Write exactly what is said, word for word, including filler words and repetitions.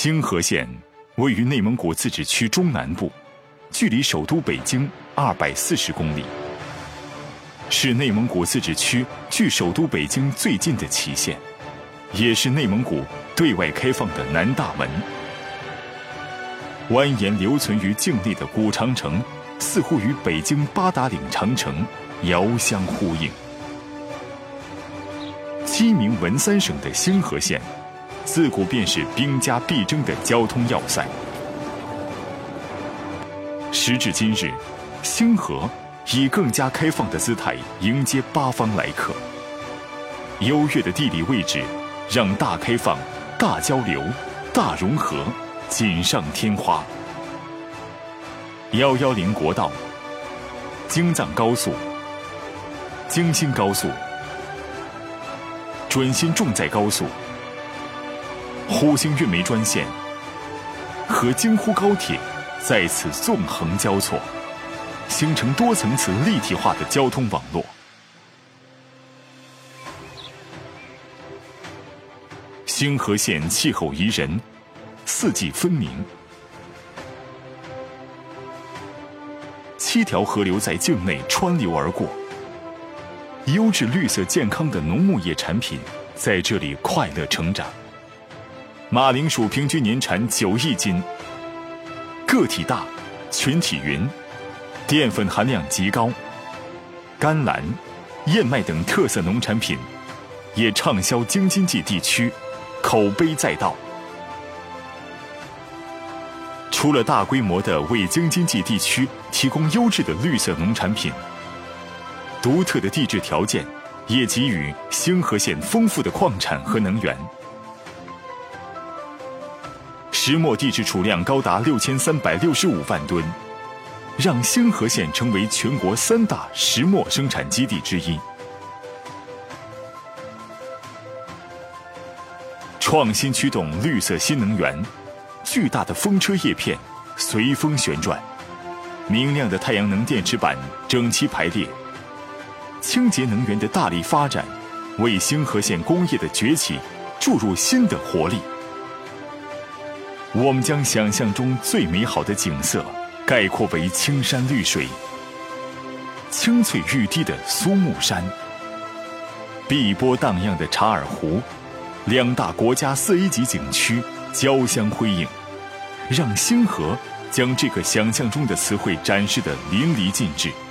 星河县位于内蒙古自治区中南部，距离首都北京二百四十公里，是内蒙古自治区距首都北京最近的旗县，也是内蒙古对外开放的南大门。蜿蜒留存于境内的古长城，似乎与北京八达岭长城遥相呼应。鸡鸣文三省的星河县，自古便是兵家必争的交通要塞。时至今日，星河以更加开放的姿态迎接八方来客。优越的地理位置，让大开放、大交流、大融合锦上添花。一一零国道、京藏高速、京新高速、准新重载高速、呼兴运煤专线和京沪高铁在此纵横交错，形成多层次立体化的交通网络。星河县气候宜人，四季分明，七条河流在境内穿流而过，优质绿色健康的农牧业产品在这里快乐成长。马铃薯平均年产九亿斤，个体大，群体匀，淀粉含量极高。甘蓝、燕麦等特色农产品也畅销京津冀地区，口碑载道。除了大规模的为京津冀地区提供优质的绿色农产品，独特的地质条件也给予星河县丰富的矿产和能源。石墨地质储量高达六千三百六十五万吨，让星河县成为全国三大石墨生产基地之一。创新驱动绿色新能源，巨大的风车叶片随风旋转，明亮的太阳能电池板整齐排列，清洁能源的大力发展，为星河县工业的崛起注入新的活力。我们将想象中最美好的景色概括为青山绿水、青翠欲滴的苏木山、碧波荡漾的察尔湖，两大国家四 A 级景区交相辉映，让星河将这个想象中的词汇展示得淋漓尽致。